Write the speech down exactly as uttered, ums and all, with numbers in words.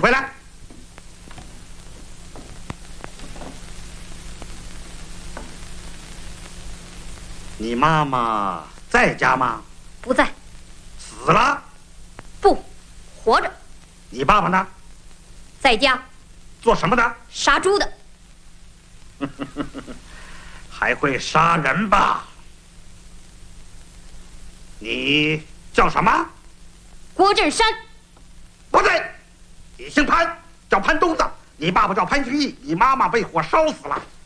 回来。你妈妈在家吗？ 不在。 死了？ 不，活着。 你爸爸呢？ 在家。 做什么的？ 杀猪的。 还会杀人吧？你叫什么？ 郭振山。 不对，你姓潘，叫潘东子。你爸爸叫潘兴义，你妈妈被火烧死了。